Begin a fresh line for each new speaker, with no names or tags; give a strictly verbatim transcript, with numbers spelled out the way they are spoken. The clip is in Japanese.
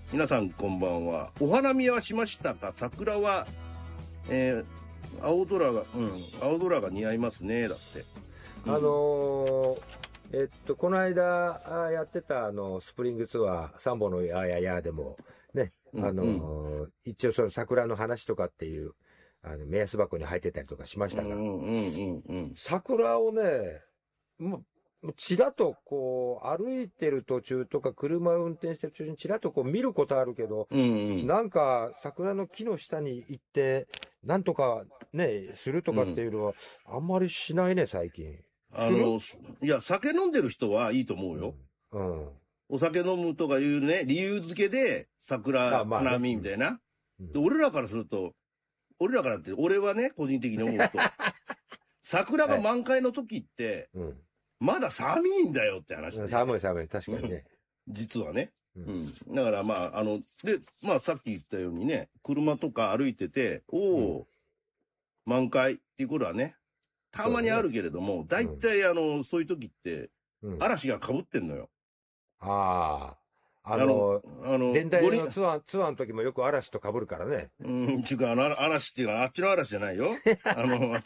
皆さんこんばんは。お花見はしましたか？桜は、えー、青空が、うん、青空が似合いますね、だって。
うん、あのー、えっと、この間やってたあのスプリングツアー、サンボのやややでも、ね、あのーうんうん、一応その桜の話とかっていう、あの目安箱に入ってたりとかしましたが、桜をね、もう、ちらっとこう歩いてる途中とか車を運転してる途中にちらっとこう見ることあるけど、
うんうん、
なんか桜の木の下に行ってなんとかねするとかっていうのはあんまりしないね最近。
あのいや酒飲んでる人はいいと思うよ。うん、うん、お酒飲むとかいうね理由付けで桜花見みたいな、うん、で俺らからすると俺らからって俺はね個人的に思うと桜が満開の時って、はい、うんまだ寒いんだよって話で。
寒い寒い、確かにね。
実はね。うん。だからまあ、あの、で、まあさっき言ったようにね、車とか歩いてて、おお、うん、満開っていうことはね、たまにあるけれども、大体、ね、あの、そういう時って、うん、嵐が被ってんのよ。
ああ。あの、あの、電台のツアー、ツアーの時もよく嵐と被るからね。
うん、ちゅうか、あの、嵐っていうか、あっちの嵐じゃないよ。あの、